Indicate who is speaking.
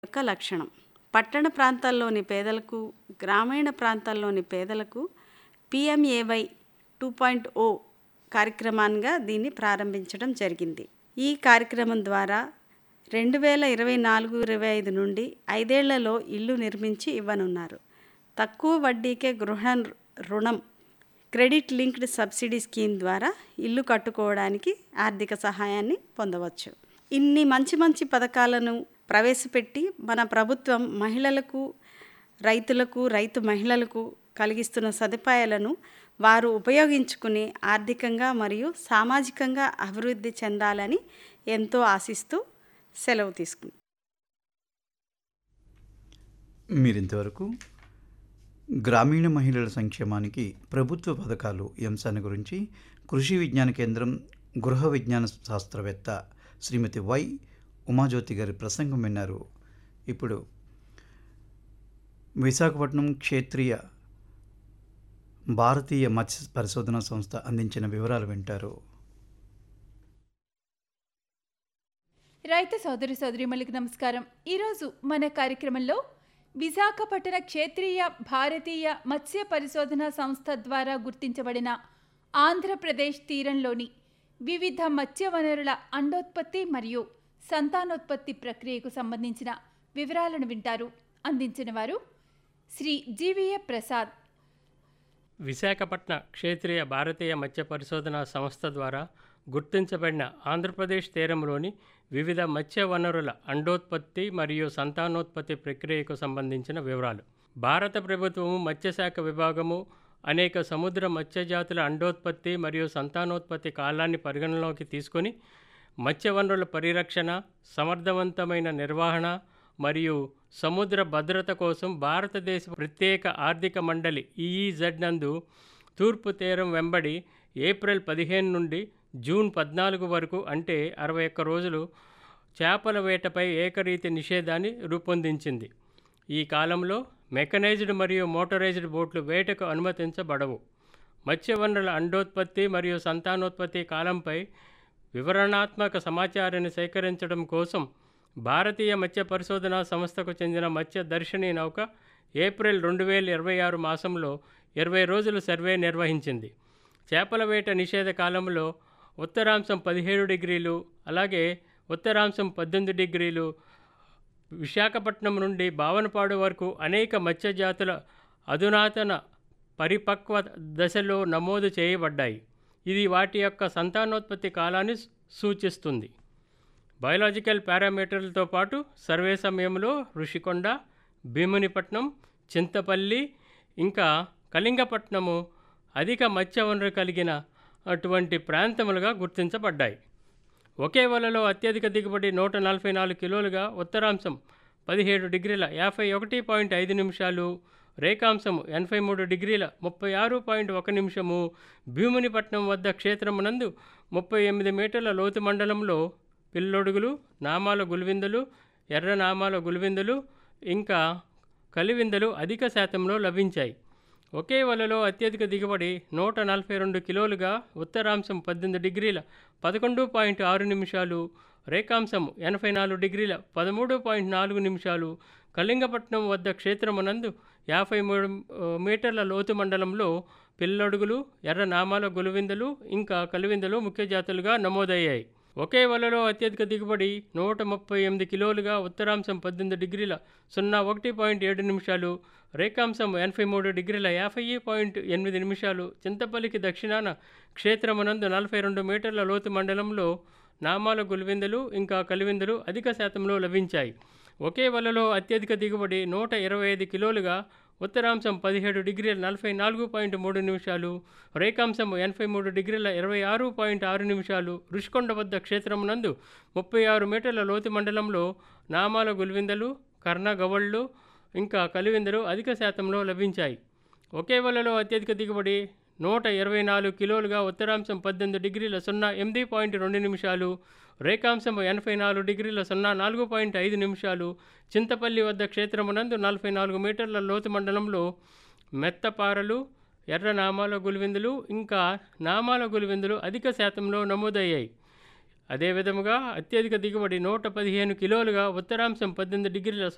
Speaker 1: యొక్క లక్షణం. పట్టణ ప్రాంతాల్లోని పేదలకు, గ్రామీణ ప్రాంతాల్లోని పేదలకు PMAY 2.0 కార్యక్రమంగా దీన్ని ప్రారంభించడం జరిగింది. ఈ కార్యక్రమం ద్వారా 2024-25 నుండి 5 ఏళ్లలో ఇల్లు నిర్మించి ఇవ్వనున్నారు. తక్కువ వడ్డీకే గృహ రుణం, క్రెడిట్ లింక్డ్ సబ్సిడీ స్కీమ్ ద్వారా ఇల్లు కట్టుకోవడానికి ఆర్థిక సహాయాన్ని పొందవచ్చు. ఇన్ని మంచి పథకాలను ప్రవేశపెట్టి మన ప్రభుత్వం మహిళలకు, రైతులకు, రైతు మహిళలకు కలిగిస్తున్న సదుపాయాలను వారు ఉపయోగించుకుని ఆర్థికంగా మరియు సామాజికంగా అభివృద్ధి చెందాలని ఎంతో ఆశిస్తూ సెలవు తీసుకుంది.
Speaker 2: మీరింతవరకు గ్రామీణ మహిళల సంక్షేమానికి ప్రభుత్వ పథకాలు ఈ అంశాన్ని గురించి కృషి విజ్ఞాన కేంద్రం గృహ విజ్ఞాన శాస్త్రవేత్త శ్రీమతి వై ఉమాజ్యోతి గారి ప్రసంగం విన్నారు. ఇప్పుడు విశాఖపట్నం క్షేత్రీయ భారతీయ మత్స్య పరిశోధనా సంస్థ అందించిన వివరాలు వింటారు.
Speaker 3: రైతు సోదరులకు నమస్కారం. ఈరోజు మన కార్యక్రమంలో విశాఖపట్టణ క్షేత్రీయ భారతీయ మత్స్య పరిశోధనా సంస్థ ద్వారా గుర్తించబడిన ఆంధ్రప్రదేశ్ తీరంలోని వివిధ మత్స్య వనరుల అండోత్పత్తి మరియు సంతానోత్పత్తి ప్రక్రియకు సంబంధించిన వివరాలను వింటారు. అందించిన వారు శ్రీ జీవీఏ ప్రసాద్.
Speaker 4: విశాఖపట్న క్షేత్రీయ భారతీయ మత్స్య పరిశోధనా సంస్థ ద్వారా గుర్తించబడిన ఆంధ్రప్రదేశ్ తీరంలోని వివిధ మత్స్య వనరుల అండోత్పత్తి మరియు సంతానోత్పత్తి ప్రక్రియకు సంబంధించిన వివరాలు. భారత ప్రభుత్వము మత్స్యశాఖ విభాగము అనేక సముద్ర మత్స్యజాతుల అండోత్పత్తి మరియు సంతానోత్పత్తి కాలాన్ని పరిగణలోకి తీసుకొని మత్స్య వనరుల పరిరక్షణ, సమర్థవంతమైన నిర్వహణ మరియు సముద్ర భద్రత కోసం భారతదేశ ప్రత్యేక ఆర్థిక మండలి EEZ నందు తూర్పు తీరం వెంబడి ఏప్రిల్ 15 నుండి జూన్ 14 వరకు అంటే 61 రోజులు చేపల వేటపై ఏకరీతి నిషేధాన్ని రూపొందించింది. ఈ కాలంలో మెకనైజ్డ్ మరియు మోటరైజ్డ్ బోట్లు వేటకు అనుమతించబడవు. మత్స్య వనరుల అండోత్పత్తి మరియు సంతానోత్పత్తి కాలంపై వివరణాత్మక సమాచారాన్ని సేకరించడం కోసం భారతీయ మత్స్య పరిశోధనా సంస్థకు చెందిన మత్స్య దర్శిని నౌక ఏప్రిల్ 2026 మాసంలో 20 రోజుల సర్వే నిర్వహించింది. చేపల వేట నిషేధ కాలంలో ఉత్తరాంశం 17 డిగ్రీలు, అలాగే ఉత్తరాంశం 18 డిగ్రీలు విశాఖపట్నం నుండి భావనపాడు వరకు అనేక మత్స్యజాతుల అధునాతన పరిపక్వ దశలో నమోదు చేయబడ్డాయి. ఇది వాటి యొక్క సంతానోత్పత్తి కాలాన్ని సూచిస్తుంది. బయోలాజికల్ పారామీటర్లతో పాటు సర్వే సమయంలో ఋషికొండ, భీమునిపట్నం, చింతపల్లి ఇంకా కళింగపట్నము అధిక మత్స్య వనరు కలిగిన అటువంటి ప్రాంతములుగా గుర్తించబడ్డాయి. ఒకే వలలో అత్యధిక దిగుబడి 144 కిలోలుగా ఉత్తరాంశం 17 డిగ్రీల 51.5 నిమిషాలు, రేఖాంశం 83 డిగ్రీల 36.1 నిమిషము, భీమునిపట్నం వద్ద క్షేత్రమునందు 38 మీటర్ల లోతు మండలంలో పిల్లొడుగులు, నామాల గుల్విందులు, ఎర్ర నామాల గుల్విందులు ఇంకా కలివిందులు అధిక శాతంలో లభించాయి. ఒకే వలలో అత్యధిక దిగుబడి 142 కిలోలుగా ఉత్తరాంశం 18 డిగ్రీల 11.6 నిమిషాలు, రేఖాంశం 84 డిగ్రీల 13.4 నిమిషాలు, కళింగపట్నం వద్ద క్షేత్రమునందు 53 మీటర్ల లోతు మండలంలో పిల్లొడుగులు, ఎర్ర నామాల గులవిందులు ఇంకా కలివిందులు ముఖ్య జాతులుగా నమోదయ్యాయి. ఒకే వలలో అత్యధిక దిగుబడి 138 కిలోలుగా ఉత్తరాంశం 18 డిగ్రీల 01.7 నిమిషాలు, రేఖాంశం 83 డిగ్రీల 50.8 నిమిషాలు, చింతపల్లికి దక్షిణాన క్షేత్రమునందు 42 మీటర్ల లోతు మండలంలో నామాల గుల్విందులు ఇంకా కలివిందులు అధిక శాతంలో లభించాయి. ఒకే వలలో అత్యధిక దిగుబడి 125 కిలోలుగా ఉత్తరాంశం 17 డిగ్రీల 44.3 నిమిషాలు, రేఖాంశం 83 డిగ్రీల 26.6 నిమిషాలు, ఋషికొండ వద్ద క్షేత్రమునందు 36 మీటర్ల లోతు మండలంలో నామాల గుల్విందలు, కర్ణగవళ్ళు ఇంకా కలివిందులు అధిక శాతంలో లభించాయి. ఒకే వలలో అత్యధిక దిగుబడి 124 కిలోలుగా ఉత్తరాంశం 18 డిగ్రీల 08.2 నిమిషాలు, రేఖాంశం 84 డిగ్రీల 04.5 నిమిషాలు, చింతపల్లి వద్ద క్షేత్రమునందు 44 మీటర్ల లోతు మండలంలో మెత్తపారలు, ఎర్ర నామాల గుల్విందులు ఇంకా నామాల గుల్విందులు అధిక శాతంలో నమోదయ్యాయి. అదేవిధముగా అత్యధిక దిగుబడి 115 కిలోలుగా ఉత్తరాంశం 18 డిగ్రీల